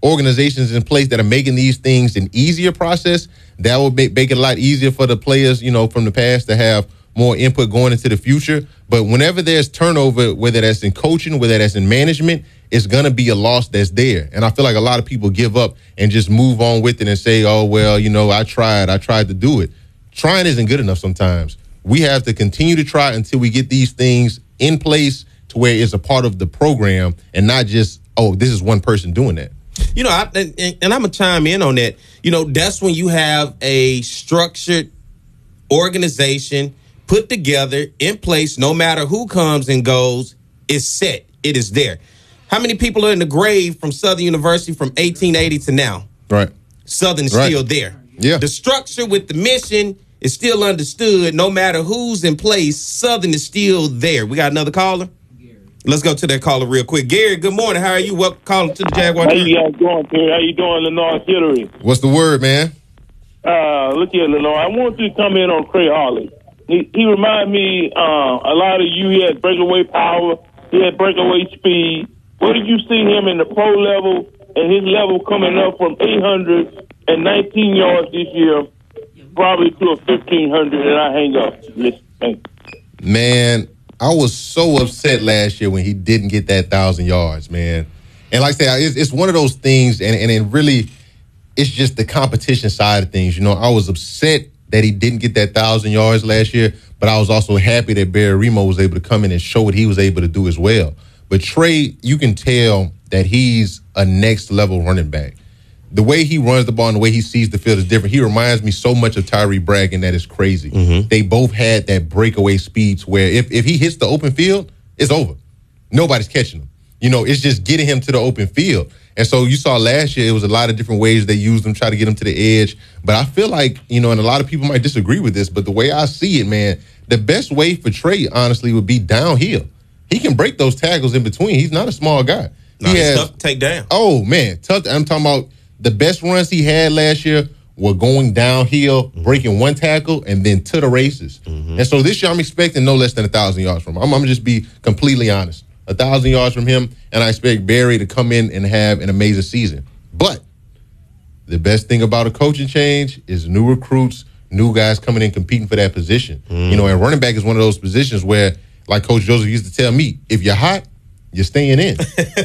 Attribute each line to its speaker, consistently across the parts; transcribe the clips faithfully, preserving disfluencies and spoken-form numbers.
Speaker 1: organizations in place that are making these things an easier process, that will make, make it a lot easier for the players, you know, from the past to have more input going into the future. But whenever there's turnover, whether that's in coaching, whether that's in management, it's going to be a loss that's there. And I feel like a lot of people give up and just move on with it and say, oh, well, you know, I tried. I tried to do it. Trying isn't good enough sometimes. We have to continue to try until we get these things in place to where it's a part of the program and not just, oh, this is one person doing that.
Speaker 2: You know, I, and, and I'm going to chime in on that. You know, that's when you have a structured organization put together, in place, no matter who comes and goes, it's set. It is there. How many people are in the grave from Southern University from eighteen eighty to now?
Speaker 1: Right.
Speaker 2: Southern is
Speaker 1: right.
Speaker 2: still there.
Speaker 1: Yeah.
Speaker 2: The structure with the mission is still understood. No matter who's in place, Southern is still there. We got another caller? Gary. Let's go to that caller real quick. Gary, good morning. How are you? Welcome calling to the Jaguar.
Speaker 3: How you guys doing, Terry? How you doing, Lenore Hillary?
Speaker 1: What's the word, man?
Speaker 3: Uh, look here, Lenore. I want you to come in on Trey Harley. He, he reminded me uh, a lot of you. He had breakaway power. He had breakaway speed. Where did you see him in the pro level and his level coming up from eight hundred nineteen yards this year, probably to a fifteen hundred, and I hang up. Listen,
Speaker 1: man, I was so upset last year when he didn't get that one thousand yards, man. And like I said, it's, it's one of those things, and, and it really, it's just the competition side of things. You know, I was upset that he didn't get that one thousand yards last year, but I was also happy that Barry Remo was able to come in and show what he was able to do as well. But Trey, you can tell that he's a next-level running back. The way he runs the ball and the way he sees the field is different. He reminds me so much of Tyree Bragg, and that is crazy. Mm-hmm. They both had that breakaway speeds where if, if he hits the open field, it's over. Nobody's catching him. You know, it's just getting him to the open field. And so you saw last year, it was a lot of different ways they used him, try to get him to the edge. But I feel like, you know, and a lot of people might disagree with this, but the way I see it, man, the best way for Trey, honestly, would be downhill. He can break those tackles in between. He's not a small guy.
Speaker 2: No,
Speaker 1: he
Speaker 2: he's
Speaker 1: has,
Speaker 2: tough to take down.
Speaker 1: Oh, man. Tough. I'm talking about the best runs he had last year were going downhill, mm-hmm. breaking one tackle, and then to the races. Mm-hmm. And so this year I'm expecting no less than one thousand yards from him. I'm, I'm going to just be completely honest. one thousand yards from him, and I expect Barry to come in and have an amazing season. But the best thing about a coaching change is new recruits, new guys coming in competing for that position. Mm. You know, and running back is one of those positions where, like Coach Joseph used to tell me, if you're hot, you're staying in.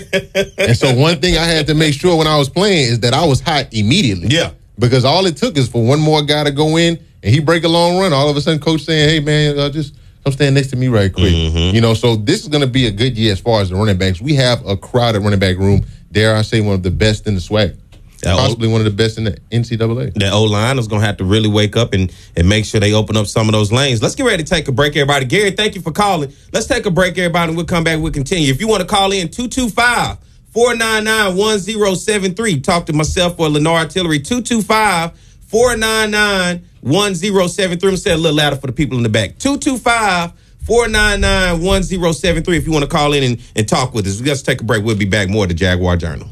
Speaker 1: And so one thing I had to make sure when I was playing is that I was hot immediately.
Speaker 2: Yeah.
Speaker 1: Because all it took is for one more guy to go in and he break a long run. All of a sudden, Coach saying, hey, man, uh, just come stand next to me right quick. Mm-hmm. You know, so this is going to be a good year as far as the running backs. We have a crowded running back room. Dare I say one of the best in the swag. That Possibly o- one of the best in the N C double A.
Speaker 2: That O-line is going to have to really wake up and, and make sure they open up some of those lanes. Let's get ready to take a break, everybody. Gary, thank you for calling. Let's take a break, everybody, and we'll come back. We'll continue. If you want to call in, two two five, four nine nine, one zero seven three. Talk to myself or Lenore Artillery, two two five, four nine nine, one zero seven three. I'm going to say a little louder for the people in the back. two two five, four nine nine, one zero seven three if you want to call in and, and talk with us. Let's take a break. We'll be back more at the Jaguar Journal.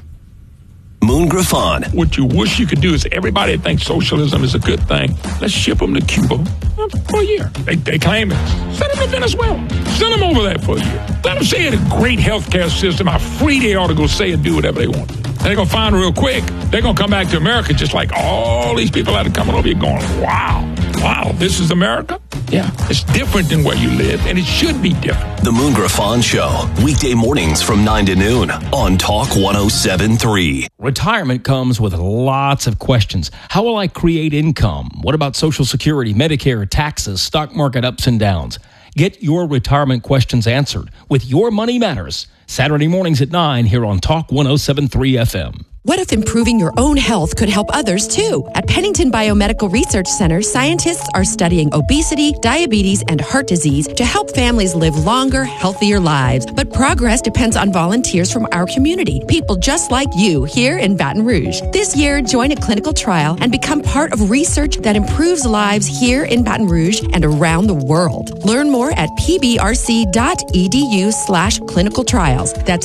Speaker 4: Moon Griffon.
Speaker 5: What you wish you could do is everybody thinks socialism is a good thing. Let's ship them to Cuba for a year. They, they claim it. Send them to Venezuela. Send them over there for a year. Let them say it's a great healthcare system, how free they ought to go say and do whatever they want. And they're going to find real quick, they're going to come back to America just like all these people that are coming over here going, wow, wow, this is America? Yeah, it's different than where you live, and it should be different.
Speaker 4: The Moon Griffon Show, weekday mornings from nine to noon on Talk one oh seven point three.
Speaker 6: Retirement comes with lots of questions. How will I create income? What about Social Security, Medicare, taxes, stock market ups and downs? Get your retirement questions answered with Your Money Matters. Saturday mornings at nine here on Talk one oh seven point three F M.
Speaker 7: What if improving your own health could help others too? At Pennington Biomedical Research Center, scientists are studying obesity, diabetes, and heart disease to help families live longer, healthier lives. But progress depends on volunteers from our community, people just like you here in Baton Rouge. This year, join a clinical trial and become part of research that improves lives here in Baton Rouge and around the world. Learn more at pbrc.edu slash clinical trials. That's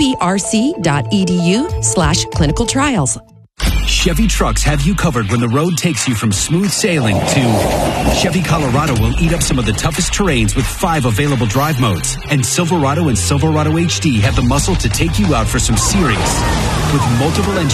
Speaker 7: pbrc.edu slash clinical trials.
Speaker 8: Chevy trucks have you covered when the road takes you from smooth sailing to Chevy Colorado will eat up some of the toughest terrains with five available drive modes. And Silverado and Silverado H D have the muscle to take you out for some serious with multiple engines.